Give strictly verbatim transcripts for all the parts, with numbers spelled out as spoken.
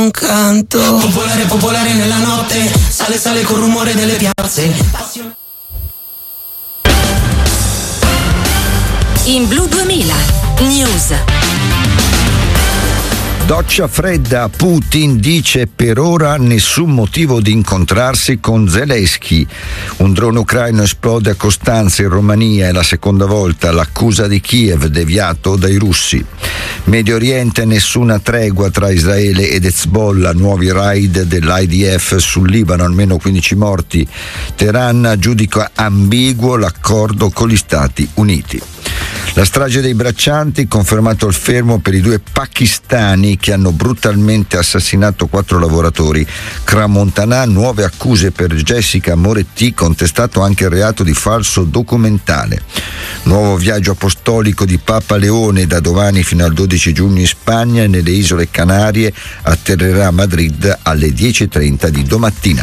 un canto. Popolare, popolare nella notte, sale, sale col rumore delle piazze. In Blu duemila News. Doccia fredda, Putin dice per ora nessun motivo di incontrarsi con Zelensky. Un drone ucraino esplode a Costanza in Romania, è la seconda volta, l'accusa di Kiev deviato dai russi. Medio Oriente, nessuna tregua tra Israele ed Hezbollah, nuovi raid dell'I D F sul Libano, almeno quindici morti. Teheran giudica ambiguo l'accordo con gli Stati Uniti. La strage dei braccianti, confermato il fermo per i due pakistani che hanno brutalmente assassinato quattro lavoratori. Crans-Montana, nuove accuse per Jessica Moretti, contestato anche il reato di falso documentale. Nuovo viaggio apostolico di Papa Leone da domani fino al dodici giugno in Spagna e nelle isole Canarie, atterrerà a Madrid alle dieci e trenta di domattina.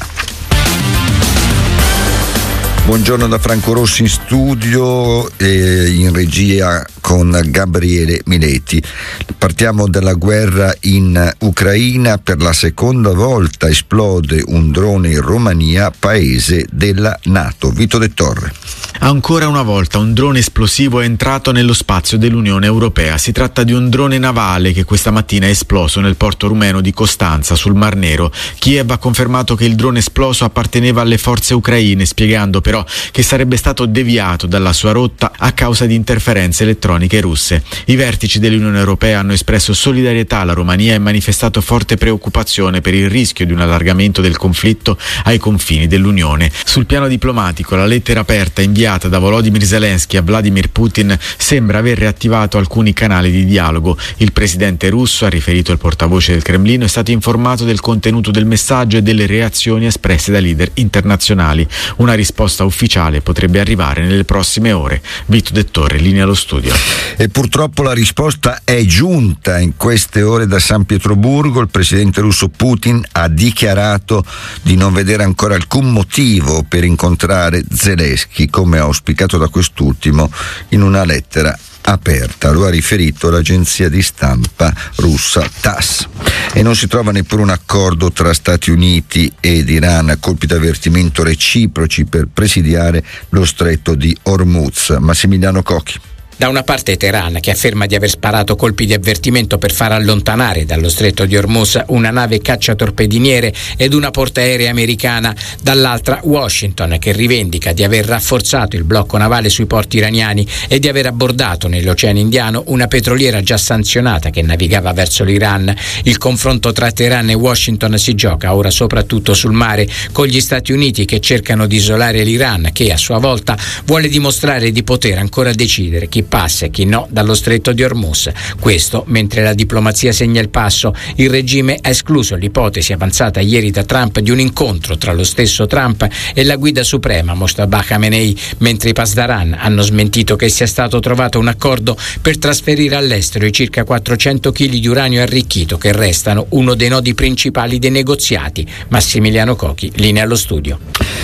Buongiorno da Franco Rossi in studio e in regia con Gabriele Miletti. Partiamo dalla guerra in Ucraina. Per la seconda volta esplode un drone in Romania, paese della NATO. Vito De Torre. Ancora una volta un drone esplosivo è entrato nello spazio dell'Unione Europea. Si tratta di un drone navale che questa mattina è esploso nel porto rumeno di Costanza sul Mar Nero. Kiev ha confermato che il drone esploso apparteneva alle forze ucraine, spiegando però che sarebbe stato deviato dalla sua rotta a causa di interferenze elettroniche russe. I vertici dell'Unione Europea hanno espresso solidarietà alla Romania e manifestato forte preoccupazione per il rischio di un allargamento del conflitto ai confini dell'Unione. Sul piano diplomatico, la lettera aperta inviata da Volodymyr Zelensky a Vladimir Putin sembra aver riattivato alcuni canali di dialogo. Il presidente russo, ha riferito il portavoce del Cremlino, è stato informato del contenuto del messaggio e delle reazioni espresse da leader internazionali. Una risposta ufficiale potrebbe arrivare nelle prossime ore. Vito De Torre, linea allo studio. E purtroppo la risposta è giunta in queste ore da San Pietroburgo. Il presidente russo Putin ha dichiarato di non vedere ancora alcun motivo per incontrare Zelensky, come auspicato da quest'ultimo in una lettera aperta. Lo ha riferito l'agenzia di stampa russa Tass. E non si trova neppure un accordo tra Stati Uniti ed Iran, colpi d'avvertimento reciproci per presidiare lo stretto di Hormuz. Massimiliano Cocchi. Da una parte Teheran, che afferma di aver sparato colpi di avvertimento per far allontanare dallo stretto di Hormuz una nave cacciatorpediniere ed una portaerei americana, dall'altra Washington, che rivendica di aver rafforzato il blocco navale sui porti iraniani e di aver abbordato nell'Oceano Indiano una petroliera già sanzionata che navigava verso l'Iran. Il confronto tra Teheran e Washington si gioca ora soprattutto sul mare, con gli Stati Uniti che cercano di isolare l'Iran, che a sua volta vuole dimostrare di poter ancora decidere chi passa e chi no dallo stretto di Hormuz. Questo mentre la diplomazia segna il passo. Il regime ha escluso l'ipotesi avanzata ieri da Trump di un incontro tra lo stesso Trump e la guida suprema Moshtaba Khamenei, mentre i Pasdaran hanno smentito che sia stato trovato un accordo per trasferire all'estero i circa quattrocento chili di uranio arricchito che restano uno dei nodi principali dei negoziati. Massimiliano Cocchi, linea allo studio.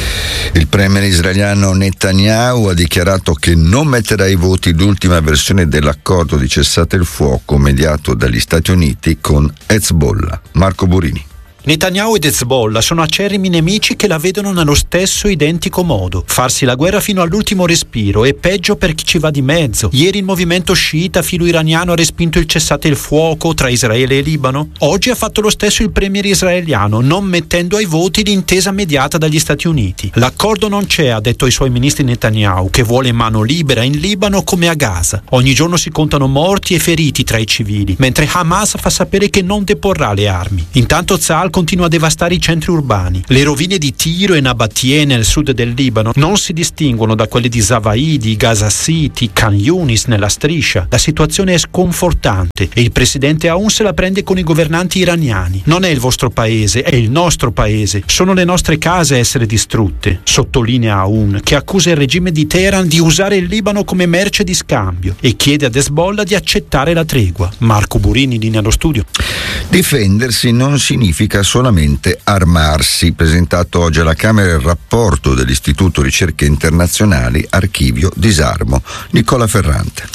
Il premier israeliano Netanyahu ha dichiarato che non metterà ai voti l'ultima versione dell'accordo di cessate il fuoco mediato dagli Stati Uniti con Hezbollah. Marco Burini. Netanyahu ed Hezbollah sono acerrimi nemici che la vedono nello stesso identico modo. Farsi la guerra fino all'ultimo respiro è peggio per chi ci va di mezzo. Ieri il movimento sciita filo-iraniano ha respinto il cessate il fuoco tra Israele e Libano. Oggi ha fatto lo stesso il premier israeliano, non mettendo ai voti l'intesa mediata dagli Stati Uniti. L'accordo non c'è, ha detto ai suoi ministri Netanyahu, che vuole mano libera in Libano come a Gaza. Ogni giorno si contano morti e feriti tra i civili, mentre Hamas fa sapere che non deporrà le armi. Intanto Tzal continua a devastare i centri urbani. Le rovine di Tiro e Nabatie nel sud del Libano non si distinguono da quelle di Zavaidi, Gaza City, Khan Yunis nella striscia. La situazione è sconfortante e il presidente Aoun se la prende con i governanti iraniani. Non è il vostro paese, è il nostro paese. Sono le nostre case a essere distrutte, sottolinea Aoun, che accusa il regime di Teheran di usare il Libano come merce di scambio e chiede ad Hezbollah di accettare la tregua. Marco Burini, linea allo studio. Difendersi non significa solamente armarsi. Presentato oggi alla Camera il rapporto dell'Istituto Ricerche Internazionali Archivio Disarmo. Nicola Ferrante.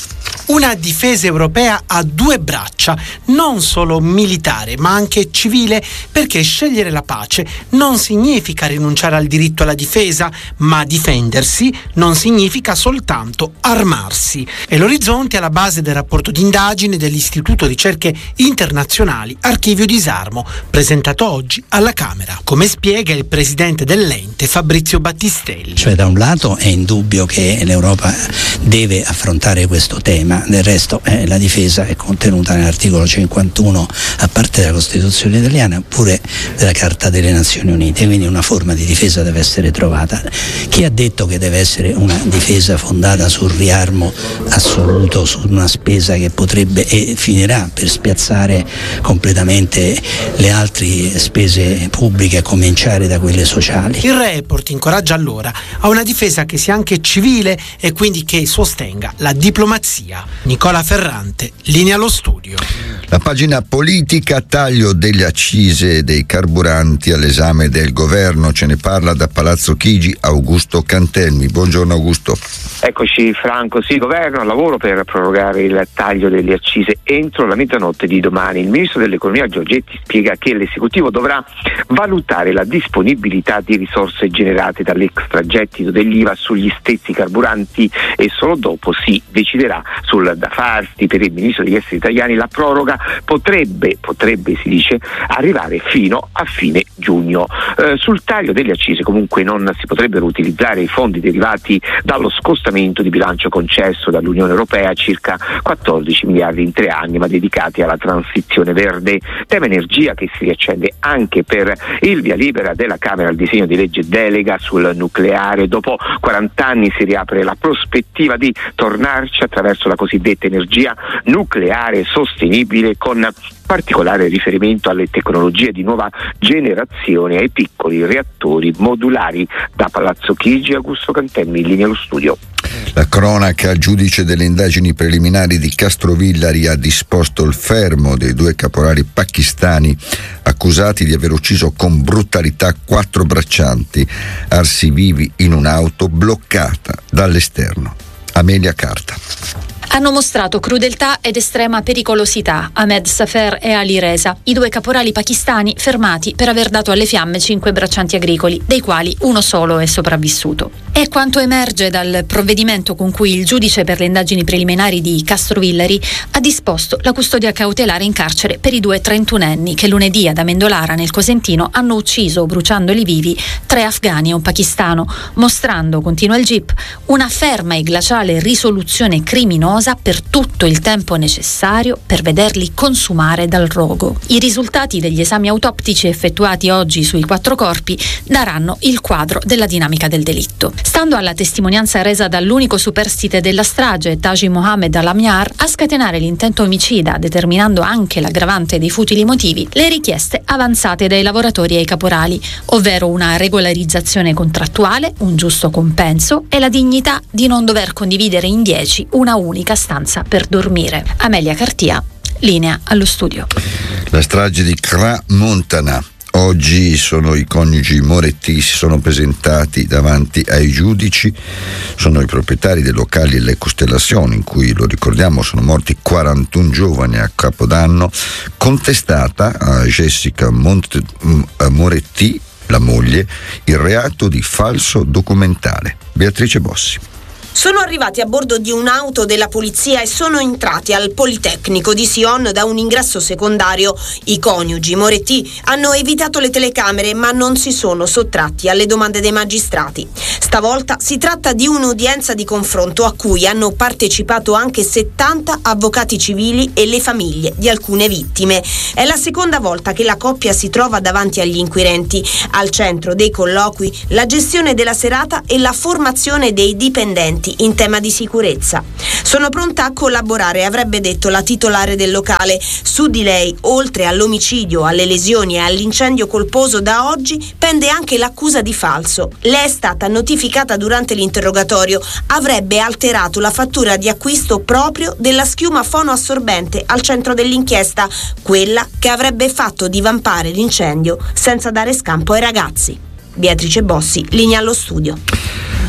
Una difesa europea a due braccia, non solo militare ma anche civile, perché scegliere la pace non significa rinunciare al diritto alla difesa, ma difendersi non significa soltanto armarsi. È l'orizzonte alla base del rapporto d'indagine dell'Istituto Ricerche Internazionali Archivio Disarmo, presentato oggi alla Camera, come spiega il presidente dell'ente Fabrizio Battistelli. Cioè, da un lato è indubbio che l'Europa deve affrontare questo tema. Del resto eh, la difesa è contenuta nell'articolo cinquantuno, a parte della Costituzione italiana, pure della Carta delle Nazioni Unite, quindi una forma di difesa deve essere trovata. Chi ha detto che deve essere una difesa fondata sul riarmo assoluto, su una spesa che potrebbe e finirà per spiazzare completamente le altre spese pubbliche, a cominciare da quelle sociali? Il report incoraggia allora a una difesa che sia anche civile e quindi che sostenga la diplomazia. Nicola Ferrante, linea allo studio. La pagina politica, taglio delle accise dei carburanti all'esame del governo. Ce ne parla da Palazzo Chigi Augusto Cantelmi. Buongiorno Augusto. Eccoci Franco, sì, governo al lavoro per prorogare il taglio delle accise entro la mezzanotte di domani. Il ministro dell'economia Giorgetti spiega che l'esecutivo dovrà valutare la disponibilità di risorse generate dall'extragettito dell'I V A sugli stessi carburanti e solo dopo si deciderà sul da farsi. Per il ministro degli esteri italiani la proroga potrebbe, potrebbe si dice, arrivare fino a fine giugno. Eh, sul taglio delle accise comunque non si potrebbero utilizzare i fondi derivati dallo scostamento di bilancio concesso dall'Unione Europea, circa quattordici miliardi in tre anni, ma dedicati alla transizione verde. Tema energia che si riaccende anche per il via libera della Camera al disegno di legge delega sul nucleare. Dopo quaranta anni si riapre la prospettiva di tornarci attraverso la cosiddetta energia nucleare sostenibile, con particolare riferimento alle tecnologie di nuova generazione e ai piccoli reattori modulari. Da Palazzo Chigi Augusto Cantelmi, in linea allo studio. La cronaca: il giudice delle indagini preliminari di Castrovillari ha disposto il fermo dei due caporali pakistani accusati di aver ucciso con brutalità quattro braccianti arsi vivi in un'auto bloccata dall'esterno. Amelia Carta. Hanno mostrato crudeltà ed estrema pericolosità Ahmed Safer e Ali Reza, i due caporali pakistani fermati per aver dato alle fiamme cinque braccianti agricoli, dei quali uno solo è sopravvissuto. È quanto emerge dal provvedimento con cui il giudice per le indagini preliminari di Castrovillari ha disposto la custodia cautelare in carcere per i due trentunenni che lunedì ad Amendolara, nel Cosentino, hanno ucciso, bruciandoli vivi, tre afghani e un pakistano, mostrando, continua il G I P, una ferma e glaciale risoluzione criminosa per tutto il tempo necessario per vederli consumare dal rogo. I risultati degli esami autoptici effettuati oggi sui quattro corpi daranno il quadro della dinamica del delitto. Stando alla testimonianza resa dall'unico superstite della strage, Taji Mohammed Al-Amyar, a scatenare l'intento omicida, determinando anche l'aggravante dei futili motivi, le richieste avanzate dai lavoratori e ai caporali, ovvero una regolarizzazione contrattuale, un giusto compenso e la dignità di non dover condividere in dieci una unica stanza per dormire. Amelia Cartia, linea allo studio. La strage di Crans-Montana. Oggi sono i coniugi Moretti, si sono presentati davanti ai giudici, sono i proprietari dei locali Le Costellazioni, in cui, lo ricordiamo, sono morti quarantuno giovani a Capodanno, contestata a Jessica Mont- Moretti, la moglie, il reato di falso documentale. Beatrice Bossi. Sono arrivati a bordo di un'auto della polizia e sono entrati al Politecnico di Sion da un ingresso secondario. I coniugi Moretti hanno evitato le telecamere, ma non si sono sottratti alle domande dei magistrati. Stavolta si tratta di un'udienza di confronto a cui hanno partecipato anche settanta avvocati civili e le famiglie di alcune vittime. È la seconda volta che la coppia si trova davanti agli inquirenti. Al centro dei colloqui la gestione della serata e la formazione dei dipendenti in tema di sicurezza. Sono pronta a collaborare, avrebbe detto la titolare del locale. Su di lei, oltre all'omicidio, alle lesioni e all'incendio colposo, da oggi pende anche l'accusa di falso. Le è stata notificata durante l'interrogatorio. Avrebbe alterato la fattura di acquisto proprio della schiuma fonoassorbente al centro dell'inchiesta, quella che avrebbe fatto divampare l'incendio senza dare scampo ai ragazzi. Beatrice Bossi, linea allo studio.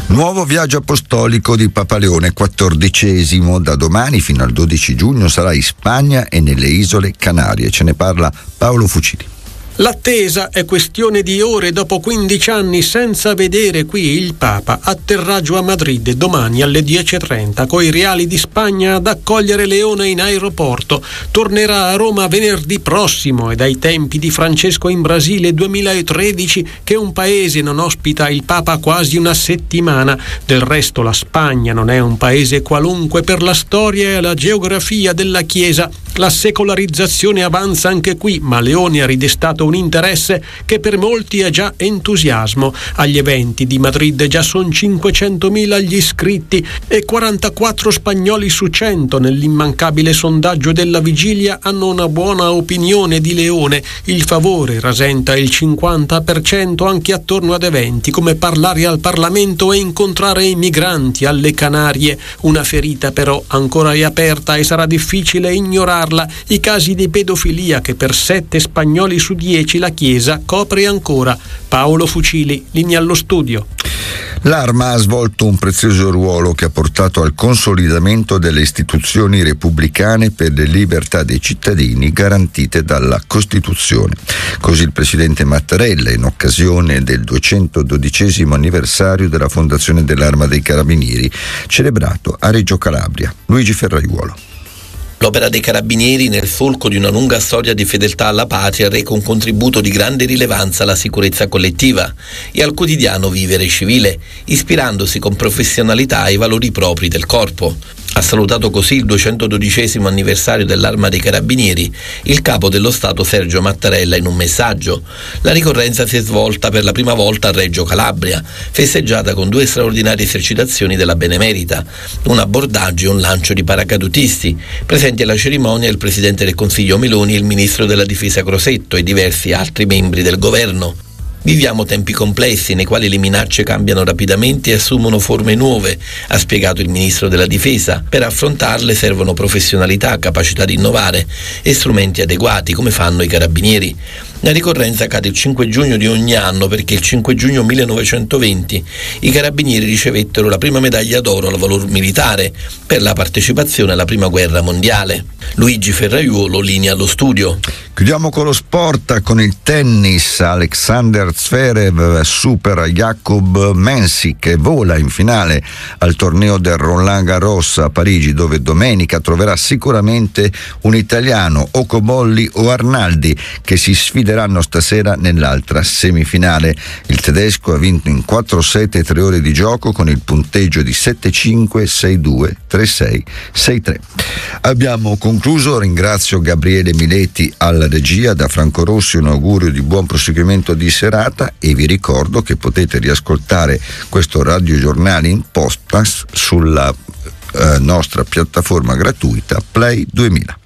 Nuovo viaggio apostolico di Papa Leone quattordicesimo. Da domani fino al dodici giugno sarà in Spagna e nelle isole Canarie. Ce ne parla Paolo Fucili. L'attesa è questione di ore. Dopo quindici anni senza vedere qui il Papa, atterraggio a Madrid domani alle dieci e trenta coi reali di Spagna ad accogliere Leone in aeroporto. Tornerà a Roma venerdì prossimo e dai tempi di Francesco in Brasile duemilatredici che un paese non ospita il Papa quasi una settimana. Del resto la Spagna non è un paese qualunque per la storia e la geografia della Chiesa. La secolarizzazione avanza anche qui, ma Leone ha ridestato un interesse che per molti è già entusiasmo. Agli eventi di Madrid già sono cinquecentomila gli iscritti e quarantaquattro spagnoli su cento nell'immancabile sondaggio della vigilia hanno una buona opinione di Leone. Il favore rasenta il cinquanta per cento anche attorno ad eventi come parlare al Parlamento e incontrare i migranti alle Canarie. Una ferita però ancora è aperta e sarà difficile ignorarla: i casi di pedofilia che per sette spagnoli su dieci la Chiesa copre ancora. Paolo Fucili, linea allo studio. L'Arma ha svolto un prezioso ruolo che ha portato al consolidamento delle istituzioni repubblicane per le libertà dei cittadini garantite dalla Costituzione. Così il presidente Mattarella, in occasione del duecentododicesimo anniversario della fondazione dell'Arma dei Carabinieri, celebrato a Reggio Calabria. Luigi Ferraiuolo. L'opera dei Carabinieri, nel solco di una lunga storia di fedeltà alla patria, reca un contributo di grande rilevanza alla sicurezza collettiva e al quotidiano vivere civile, ispirandosi con professionalità ai valori propri del corpo. Ha salutato così il duecentododicesimo anniversario dell'Arma dei Carabinieri il capo dello Stato Sergio Mattarella in un messaggio. La ricorrenza si è svolta per la prima volta a Reggio Calabria, festeggiata con due straordinarie esercitazioni della Benemerita, un abbordaggio e un lancio di paracadutisti. Presenti alla cerimonia il Presidente del Consiglio Meloni e il Ministro della Difesa Crosetto e diversi altri membri del governo. Viviamo tempi complessi nei quali le minacce cambiano rapidamente e assumono forme nuove, ha spiegato il Ministro della Difesa. Per affrontarle servono professionalità, capacità di innovare e strumenti adeguati, come fanno i Carabinieri. La ricorrenza cade il cinque giugno di ogni anno perché il cinque giugno millenovecentoventi i Carabinieri ricevettero la prima medaglia d'oro al valor militare per la partecipazione alla Prima Guerra Mondiale. Luigi Ferraiuolo, linea allo studio. Chiudiamo con lo sport, con il tennis. Alexander Zverev supera Jakub Mensik che vola in finale al torneo del Roland Garros a Parigi, dove domenica troverà sicuramente un italiano, o Cobolli o Arnaldi, che si sfideranno stasera nell'altra semifinale. Il tedesco ha vinto in quattro set e tre ore di gioco con il punteggio di sette cinque, sei due, tre sei, sei tre. Abbiamo concluso, ringrazio Gabriele Mileti alla regia, da Franco Rossi un augurio di buon proseguimento di serata e vi ricordo che potete riascoltare questo radiogiornale in podcast sulla eh, nostra piattaforma gratuita Play duemila.